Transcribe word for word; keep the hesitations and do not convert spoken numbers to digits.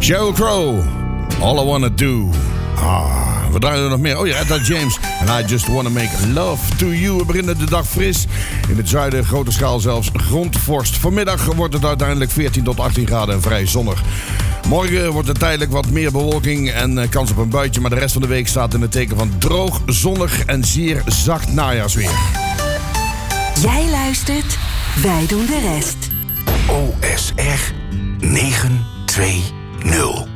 Sheryl Crow, All I Wanna Do. Ah, we draaien er nog meer. Oh ja, Etta James. And I Just Wanna Make Love To You. We beginnen de dag fris. In het zuiden, grote schaal zelfs, grondvorst. Vanmiddag wordt het uiteindelijk veertien tot achttien graden en vrij zonnig. Morgen wordt er tijdelijk wat meer bewolking en kans op een buitje. Maar de rest van de week staat in het teken van droog, zonnig en zeer zacht najaarsweer. Jij luistert, wij doen de rest. O S R negen twee nul.